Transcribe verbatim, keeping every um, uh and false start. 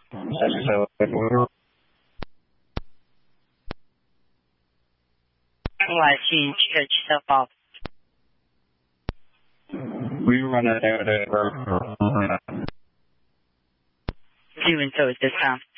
So Why change cut yourself off? we run it out of Doing so at this time.